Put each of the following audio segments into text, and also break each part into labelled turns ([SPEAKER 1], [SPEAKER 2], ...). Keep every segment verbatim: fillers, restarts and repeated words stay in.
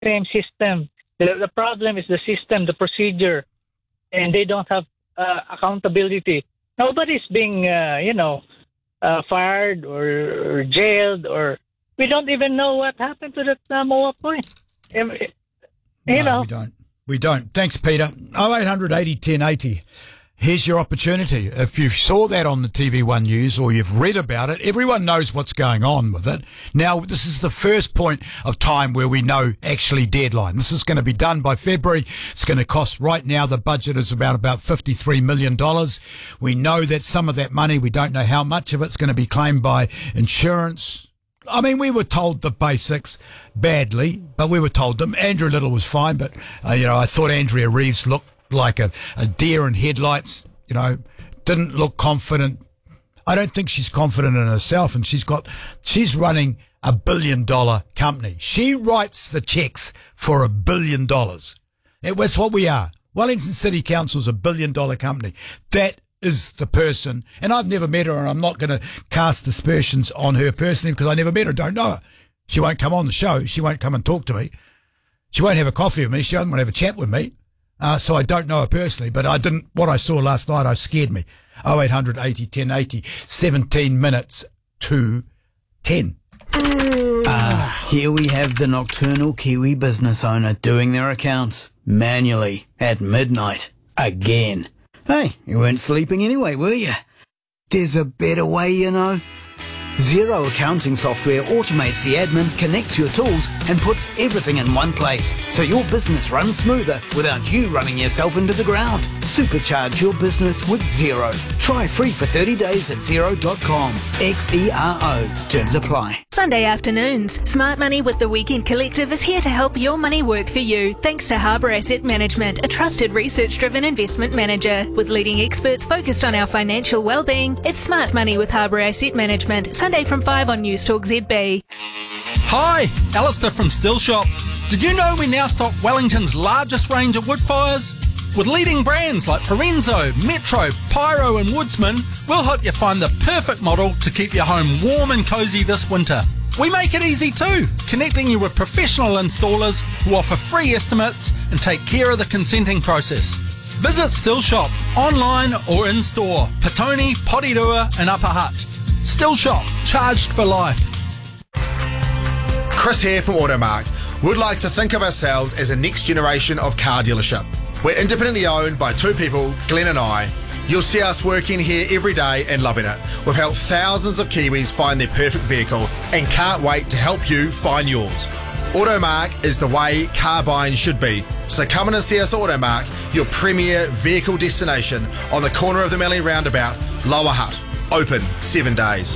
[SPEAKER 1] same system. The, the problem is the system, the procedure, and they don't have uh, accountability. Nobody's being, uh, you know, uh, fired or, or jailed, or we don't even know what happened to that uh, Moa Point. Um, you
[SPEAKER 2] no,
[SPEAKER 1] know.
[SPEAKER 2] we don't. We don't. Thanks, Peter. oh eight hundred eighty ten eighty. Here's your opportunity. If you saw that on the T V one News or you've read about it, everyone knows what's going on with it. Now, this is the first point of time where we know actually deadline. This is going to be done by February. It's going to cost, right now, the budget is about, about fifty-three million dollars. We know that some of that money, we don't know how much of it's going to be claimed by insurance. I mean, we were told the basics badly, but we were told them. Andrew Little was fine, but, uh, you know, I thought Andrea Reeves looked like a, a deer in headlights, you know, didn't look confident. I don't think she's confident in herself, and she's got, she's running a billion dollar company. She writes the checks for a billion dollars. That's what we are. Wellington City Council's a billion dollar company. That is the person, and I've never met her, and I'm not going to cast aspersions on her personally because I never met her, don't know her. She won't come on the show. She won't come and talk to me. She won't have a coffee with me. She won't have a chat with me. Uh, so I don't know her personally, but I didn't, what I saw last night, I scared me. oh eight hundred eighty ten eighty, seventeen minutes to ten.
[SPEAKER 3] Ah, here we have the nocturnal Kiwi business owner doing their accounts manually at midnight again. Hey, you weren't sleeping anyway, were you? There's a better way, you know. Xero accounting software automates the admin, connects your tools, and puts everything in one place, so your business runs smoother without you running yourself into the ground. Supercharge your business with Xero. Try free for thirty days at xero dot com. X E R O. Terms apply.
[SPEAKER 4] Sunday afternoons. Smart Money with the Weekend Collective is here to help your money work for you, thanks to Harbour Asset Management, a trusted research-driven investment manager. With leading experts focused on our financial well-being, it's Smart Money with Harbour Asset Management. Sunday from five on News Talk Z B.
[SPEAKER 5] Hi, Alistair from Still Shop. Did you know we now stock Wellington's largest range of wood fires? With leading brands like Parenzo, Metro, Pyro and Woodsman, we'll help you find the perfect model to keep your home warm and cosy this winter. We make it easy too, connecting you with professional installers who offer free estimates and take care of the consenting process. Visit Still Shop, online or in store, Petone, Porirua and Upper Hutt. Still Shop, charged for life.
[SPEAKER 6] Chris here from Automark. We'd like to think of ourselves as a next generation of car dealership. We're independently owned by two people, Glenn and I. You'll see us working here every day and loving it. We've helped thousands of Kiwis find their perfect vehicle and can't wait to help you find yours. Automark is the way car buying should be. So come in and see us at Automark, your premier vehicle destination on the corner of the Mallee Roundabout, Lower Hutt. Open seven days.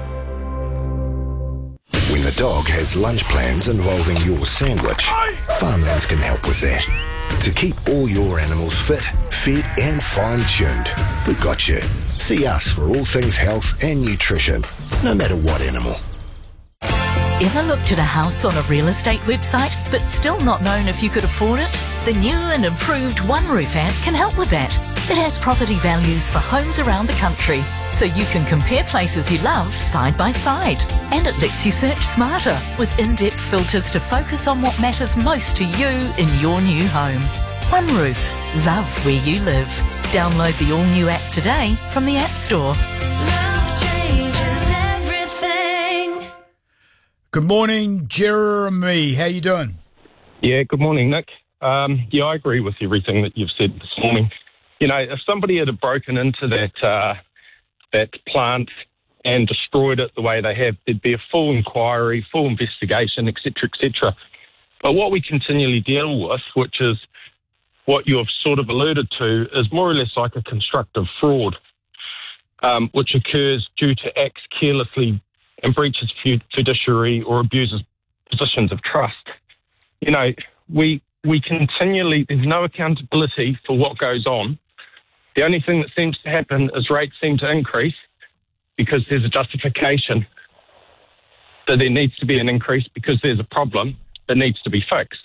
[SPEAKER 7] When the dog has lunch plans involving your sandwich, Farmlands can help with that. To keep all your animals fit, fed and fine-tuned, we've got you. See us for all things health and nutrition, no matter what animal.
[SPEAKER 8] Ever looked at a house on a real estate website but still not known if you could afford it? The new and improved One Roof app can help with that. It has property values for homes around the country, so you can compare places you love side by side. And it lets you search smarter with in-depth filters to focus on what matters most to you in your new home. One Roof. Love where you live. Download the all-new app today from the App Store.
[SPEAKER 9] Love changes everything.
[SPEAKER 2] Good morning, Jeremy. How you doing?
[SPEAKER 10] Yeah, good morning, Nick. Um, yeah, I agree with everything that you've said this morning. You know, if somebody had broken into that uh, that plant and destroyed it the way they have, there'd be a full inquiry, full investigation, et cetera, et cetera. But what we continually deal with, which is what you have sort of alluded to, is more or less like a constructive fraud, um, which occurs due to acts carelessly and breaches fiduciary or abuses positions of trust. You know, we we continually, there's no accountability for what goes on. The only thing that seems to happen is rates seem to increase because there's a justification that there needs to be an increase because there's a problem that needs to be fixed.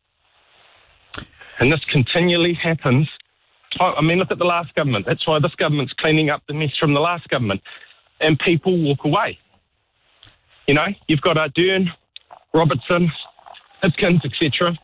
[SPEAKER 10] And this continually happens. I mean, look at the last government. That's why this government's cleaning up the mess from the last government. And people walk away. You know, you've got Ardern, Robertson, Hipkins, et cetera.